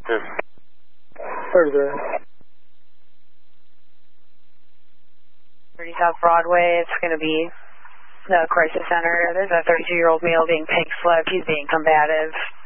Where's that? 30 South Broadway. It's going to be the crisis center. There's a 32-year-old male being pink slipped. He's being combative.